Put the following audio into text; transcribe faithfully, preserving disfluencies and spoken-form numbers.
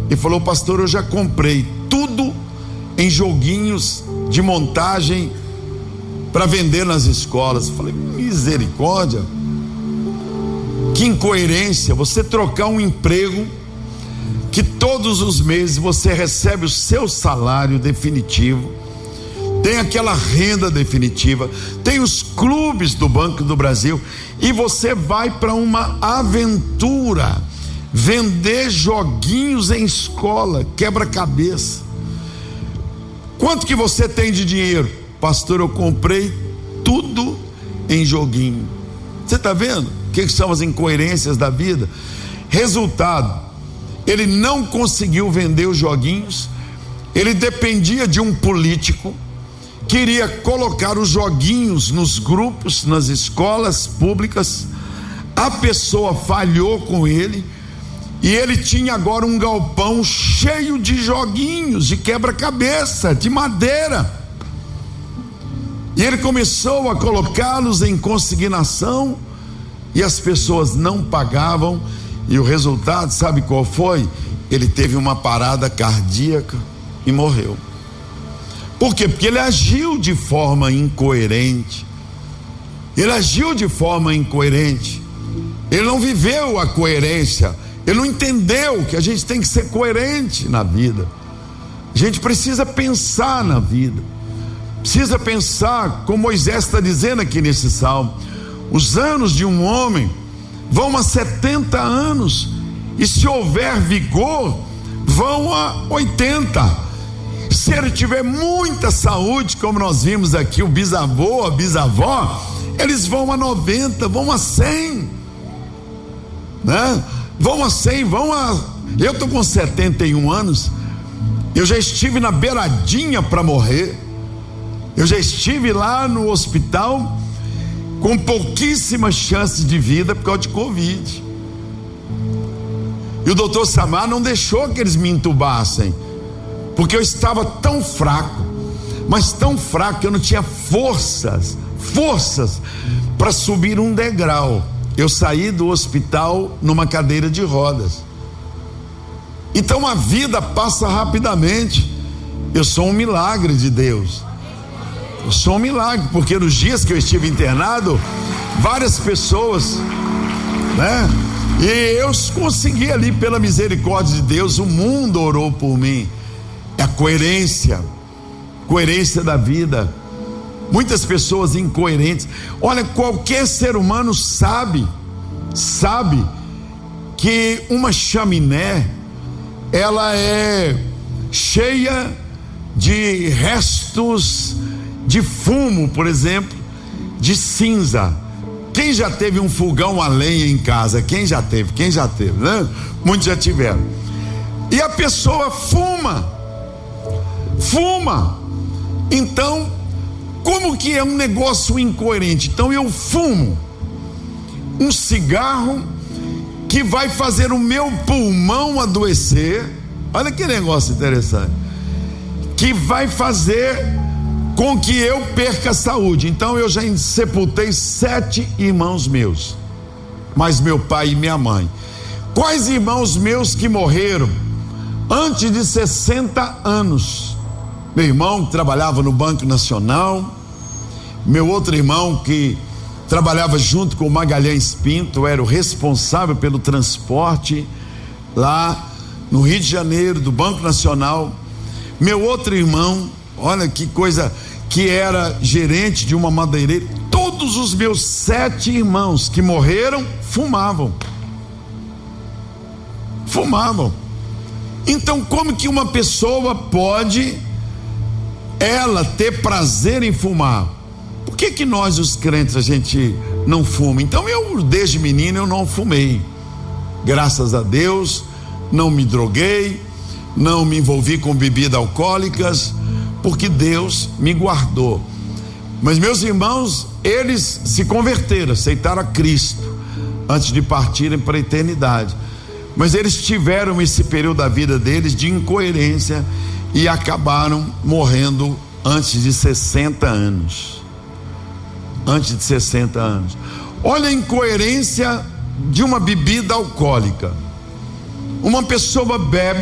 Ele falou: pastor, eu já comprei tudo em joguinhos de montagem para vender nas escolas. Eu falei: misericórdia, que incoerência, você trocar um emprego que todos os meses você recebe o seu salário definitivo, tem aquela renda definitiva, tem os clubes do Banco do Brasil, e você vai para uma aventura, vender joguinhos em escola, quebra-cabeça. Quanto que você tem de dinheiro? Pastor, eu comprei tudo em joguinho. Você está vendo o que são as incoerências da vida? Resultado, ele não conseguiu vender os joguinhos, ele dependia de um político, queria colocar os joguinhos nos grupos, nas escolas públicas. A pessoa falhou com ele, e ele tinha agora um galpão cheio de joguinhos, de quebra-cabeça, de madeira, e ele começou a colocá-los em consignação, e as pessoas não pagavam, e o resultado, sabe qual foi? Ele teve uma parada cardíaca e morreu. Por quê? Porque ele agiu de forma incoerente. Ele agiu de forma incoerente. Ele não viveu a coerência. Ele não entendeu que a gente tem que ser coerente na vida. A gente precisa pensar na vida. Precisa pensar, como Moisés está dizendo aqui nesse salmo: os anos de um homem vão a setenta anos, e se houver vigor, vão a oitenta. Se ele tiver muita saúde, como nós vimos aqui, o bisavô, a bisavó, eles vão a noventa, vão a cem, né? Vão a cem, vão a... Eu estou com setenta e um anos, eu já estive na beiradinha para morrer, eu já estive lá no hospital com pouquíssimas chances de vida por causa de Covid, e o doutor Samar não deixou que eles me entubassem, porque eu estava tão fraco, mas tão fraco que eu não tinha forças, forças para subir um degrau. Eu saí do hospital numa cadeira de rodas. Então a vida passa rapidamente. Eu sou um milagre de Deus. Eu sou um milagre, porque nos dias que eu estive internado, várias pessoas, né? E eu consegui ali, pela misericórdia de Deus, o mundo orou por mim. É a coerência, coerência da vida. Muitas pessoas incoerentes. Olha, qualquer ser humano sabe, sabe que uma chaminé, ela é cheia de restos de fumo, por exemplo, de cinza. Quem já teve um fogão a lenha em casa? Quem já teve? Quem já teve, né? Muitos já tiveram. E a pessoa fuma, fuma. Então, como que é um negócio incoerente? Então eu fumo um cigarro que vai fazer o meu pulmão adoecer. Olha que negócio interessante, que vai fazer com que eu perca a saúde. Então eu já sepultei sete irmãos meus, mais meu pai e minha mãe. Quais irmãos meus que morreram antes de sessenta anos? Meu irmão que trabalhava no Banco Nacional, meu outro irmão que trabalhava junto com o Magalhães Pinto, era o responsável pelo transporte lá no Rio de Janeiro, do Banco Nacional. Meu outro irmão, olha que coisa, que era gerente de uma madeireira. Todos os meus sete irmãos que morreram fumavam. Fumavam. Então, como que uma pessoa pode ela ter prazer em fumar? Por que que nós, os crentes, a gente não fuma? Então eu, desde menino, eu não fumei, graças a Deus, não me droguei, não me envolvi com bebidas alcoólicas, porque Deus me guardou. Mas meus irmãos, eles se converteram, aceitaram a Cristo antes de partirem para a eternidade, mas eles tiveram esse período da vida deles de incoerência e acabaram morrendo antes de sessenta anos. Antes de sessenta anos. Olha a incoerência de uma bebida alcoólica. Uma pessoa bebe